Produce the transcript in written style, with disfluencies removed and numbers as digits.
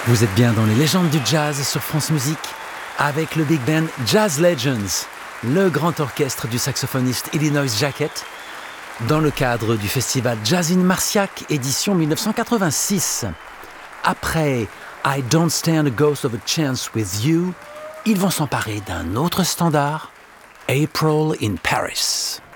Vous êtes bien dans les légendes du jazz sur France Musique avec le big band Jazz Legends, le grand orchestre du saxophoniste Illinois Jacquet, dans le cadre du festival Jazz in Marciac, édition 1986. Après I Don't Stand a Ghost of a Chance with You, ils vont s'emparer d'un autre standard, April in Paris.